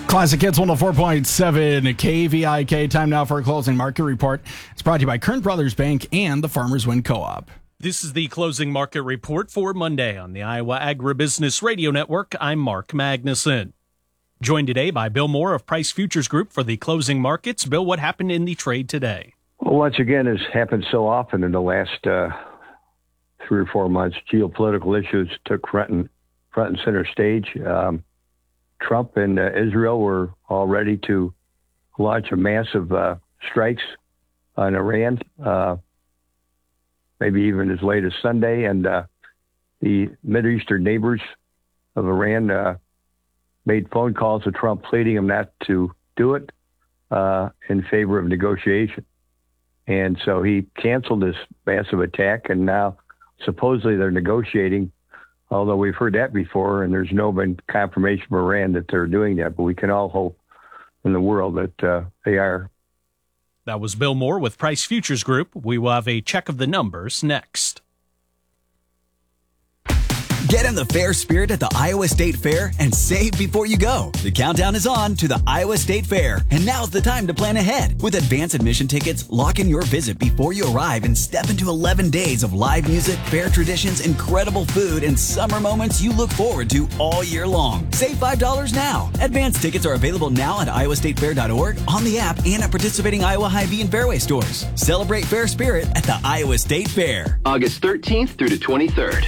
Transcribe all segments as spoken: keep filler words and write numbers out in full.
Classic Hits one oh four point seven K V I K. Time now for a closing market report. It's brought to you by Kern Brothers Bank and the Farmers Wind Co-op. This is the closing market report for Monday on the Iowa Agribusiness Radio Network. I'm Mark Magnuson. Joined today by Bill Moore of Price Futures Group for the closing markets. Bill, what happened in the trade today? Well, once again, as happened so often in the last uh, three or four months, geopolitical issues took front and front and center stage. Um, Trump and uh, Israel were all ready to launch a massive uh, strikes on Iran, uh, maybe even as late as Sunday. And uh, the Mideastern neighbors of Iran uh, made phone calls to Trump, pleading him not to do it uh, in favor of negotiation. And so he canceled this massive attack, and now supposedly they're negotiating. Although we've heard that before, and there's no been confirmation from Iran that they're doing that, but we can all hope in the world that uh, they are. That was Bill Moore with Price Futures Group. We will have a check of the numbers next. Get in the fair spirit at the Iowa State Fair and save before you go. The countdown is on to the Iowa State Fair, and now's the time to plan ahead. With advance admission tickets, lock in your visit before you arrive and step into eleven days of live music, fair traditions, incredible food, and summer moments you look forward to all year long. Save five dollars now. Advance tickets are available now at iowa state fair dot org, on the app, and at participating Iowa Hy-Vee and Fairway stores. Celebrate fair spirit at the Iowa State Fair. August thirteenth through the twenty-third.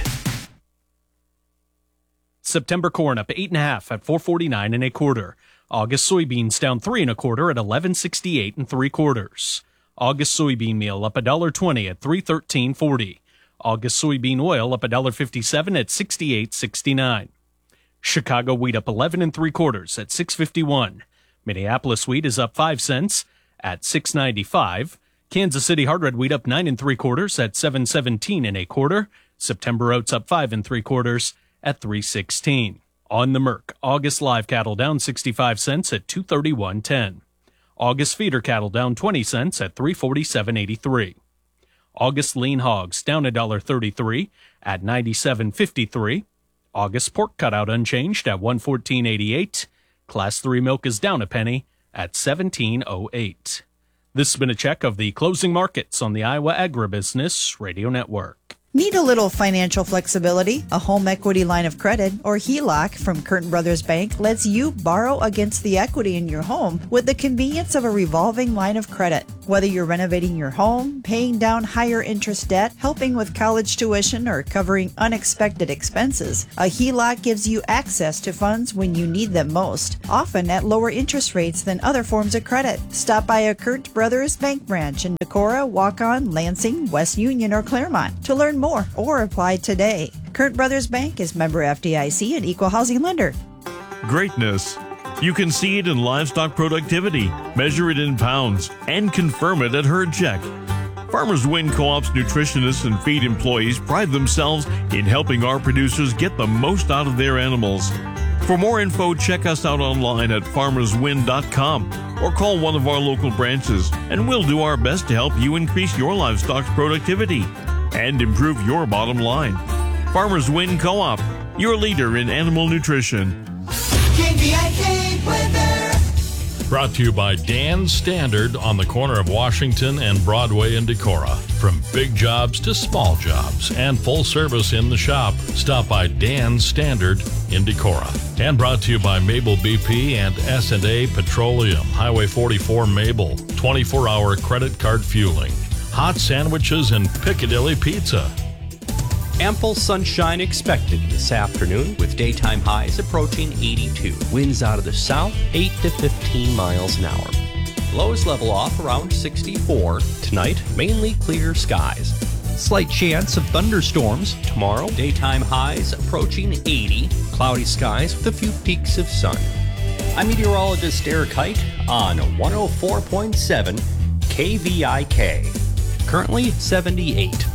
September corn up eight and a half at four forty-nine and a quarter. August soybeans down three and a quarter at eleven sixty-eight and three quarters. August soybean meal up a dollar twenty at three thirteen forty. August soybean oil up a dollar fifty-seven at sixty-eight sixty-nine. Chicago wheat up eleven and three quarters at six fifty-one. Minneapolis wheat is up five cents at six ninety-five. Kansas City hard red wheat up nine and three quarters at seven seventeen and a quarter. September oats up five and three quarters at three sixteen. On the Merck, August live cattle down sixty-five cents at two thirty-one ten. August feeder cattle down twenty cents at three forty-seven eighty-three. August lean hogs down one dollar thirty-three at ninety-seven fifty-three. August pork cutout unchanged at one fourteen eighty-eight. Class three milk is down a penny at seventeen oh eight. This has been a check of the closing markets on the Iowa Agribusiness Radio Network. Need a little financial flexibility? A home equity line of credit, or H E L O C, from Kern Brothers Bank lets you borrow against the equity in your home with the convenience of a revolving line of credit. Whether you're renovating your home, paying down higher interest debt, helping with college tuition, or covering unexpected expenses, a H E L O C gives you access to funds when you need them most, often at lower interest rates than other forms of credit. Stop by a Kern Brothers Bank branch in Decorah, Waukon, Lansing, West Union, or Claremont to learn more or apply today. Kern Brothers Bank is member F D I C and equal housing lender. Greatness. You can see it in livestock productivity, measure it in pounds, and confirm it at herd check. Farmers Wind Co-op's nutritionists and feed employees pride themselves in helping our producers get the most out of their animals. For more info, check us out online at farmers wind dot com or call one of our local branches, and we'll do our best to help you increase your livestock's productivity and improve your bottom line. Farmers Wind Co-op, your leader in animal nutrition. K V I K weather. Brought to you by Dan Standard on the corner of Washington and Broadway in Decorah. From big jobs to small jobs and full service in the shop, stop by Dan Standard in Decorah. And brought to you by Mabel B P and S and A Petroleum, Highway forty-four Mabel, twenty-four hour credit card fueling. Hot sandwiches and Piccadilly pizza. Ample sunshine expected this afternoon with daytime highs approaching eighty-two. Winds out of the south, eight to fifteen miles an hour. Lows level off around sixty-four. Tonight, mainly clear skies. Slight chance of thunderstorms tomorrow. Daytime highs approaching eighty. Cloudy skies with a few peaks of sun. I'm meteorologist Eric Height on one oh four point seven K V I K. Currently seventy-eight.